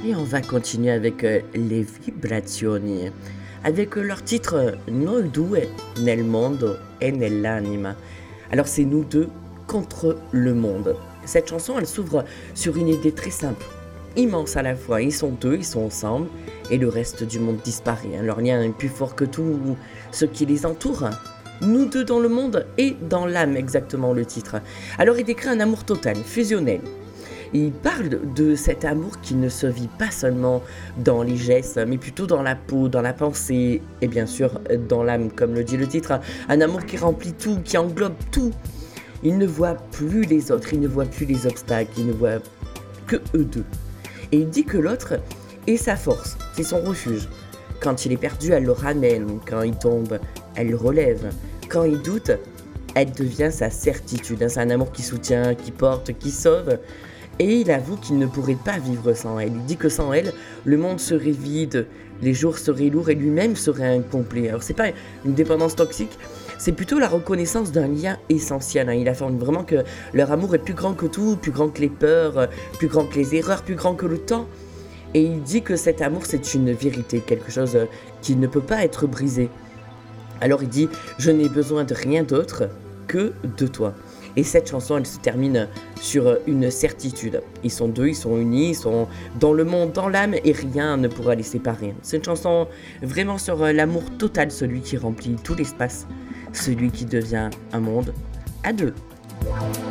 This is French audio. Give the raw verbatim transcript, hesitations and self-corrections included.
Et on va continuer avec euh, les vibrazioni, avec euh, leur titre euh, Noi due nel mondo e nell'anima. Alors c'est nous deux contre le monde. Cette chanson, elle s'ouvre sur une idée très simple, immense à la fois. Ils sont deux, ils sont ensemble, et le reste du monde disparaît. hein. Leur lien est plus fort que tout ce qui les entoure. Nous deux dans le monde et dans l'âme, exactement le titre. Alors il décrit un amour total, fusionnel. Il parle de cet amour qui ne se vit pas seulement dans les gestes, mais plutôt dans la peau, dans la pensée et bien sûr dans l'âme, comme le dit le titre. Un amour qui remplit tout, qui englobe tout. Il ne voit plus les autres, il ne voit plus les obstacles, il ne voit que eux deux. Et il dit que l'autre est sa force, c'est son refuge. Quand il est perdu, elle le ramène. Quand il tombe, elle le relève. Quand il doute, elle devient sa certitude. C'est un amour qui soutient, qui porte, qui sauve. Et il avoue qu'il ne pourrait pas vivre sans elle. Il dit que sans elle, le monde serait vide, les jours seraient lourds et lui-même serait incomplet. Alors c'est pas une dépendance toxique, c'est plutôt la reconnaissance d'un lien essentiel. hein. Il affirme vraiment que leur amour est plus grand que tout, plus grand que les peurs, plus grand que les erreurs, plus grand que le temps. Et il dit que cet amour, c'est une vérité, quelque chose qui ne peut pas être brisé. Alors il dit « Je n'ai besoin de rien d'autre que de toi ». Et cette chanson, elle se termine sur une certitude. Ils sont deux, ils sont unis, ils sont dans le monde, dans l'âme, et rien ne pourra les séparer. C'est une chanson vraiment sur l'amour total, celui qui remplit tout l'espace, celui qui devient un monde à deux.